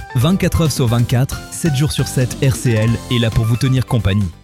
24h sur 24, 7 jours sur 7, RCL est là pour vous tenir compagnie.